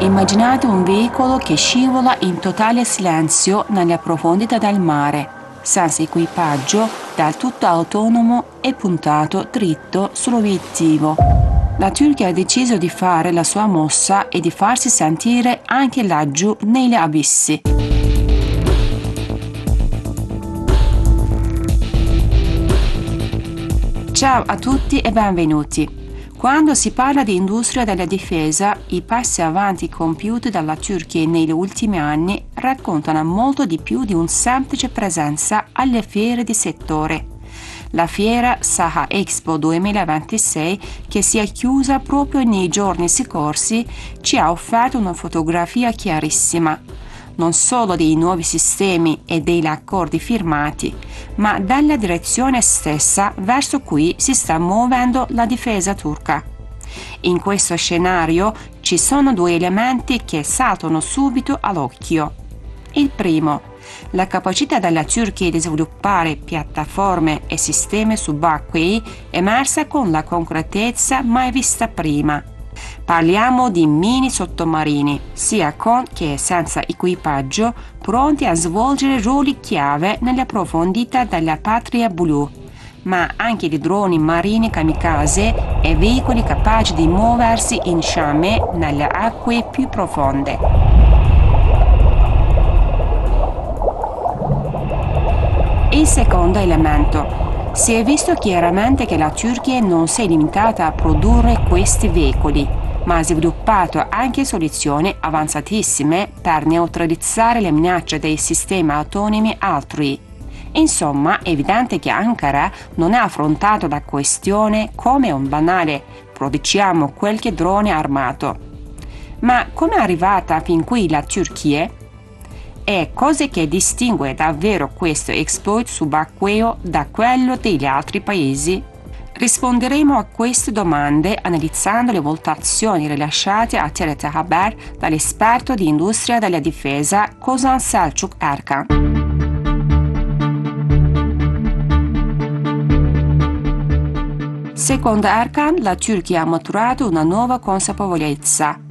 Immaginate un veicolo che scivola in totale silenzio nelle profondità del mare, senza equipaggio, del tutto autonomo e puntato dritto sull'obiettivo. La Turchia ha deciso di fare la sua mossa e di farsi sentire anche laggiù negli abissi. Ciao a tutti e benvenuti. Quando si parla di industria della difesa, i passi avanti compiuti dalla Turchia negli ultimi anni raccontano molto di più di una semplice presenza alle fiere di settore. La fiera Saha Expo 2026, che si è chiusa proprio nei giorni scorsi, ci ha offerto una fotografia chiarissima, non solo dei nuovi sistemi e degli accordi firmati, ma della direzione stessa verso cui si sta muovendo la difesa turca. In questo scenario ci sono due elementi che saltano subito all'occhio. Il primo, la capacità della Turchia di sviluppare piattaforme e sistemi subacquei emersa con la concretezza mai vista prima. Parliamo di mini sottomarini, sia con che senza equipaggio, pronti a svolgere ruoli chiave nelle profondità della Patria Blu, ma anche di droni marini kamikaze e veicoli capaci di muoversi in sciame nelle acque più profonde. Il secondo elemento. Si è visto chiaramente che la Turchia non si è limitata a produrre questi veicoli, ma ha sviluppato anche soluzioni avanzatissime per neutralizzare le minacce dei sistemi autonomi altrui. Insomma, è evidente che Ankara non ha affrontato la questione come un banale «produciamo qualche drone armato». Ma come è arrivata fin qui la Turchia? E cosa che distingue davvero questo exploit subacqueo da quello degli altri paesi? Risponderemo a queste domande analizzando le valutazioni rilasciate a TRT Haber dall'esperto di industria della difesa Kozan Selçuk Erkan. Secondo Erkan, la Turchia ha maturato una nuova consapevolezza.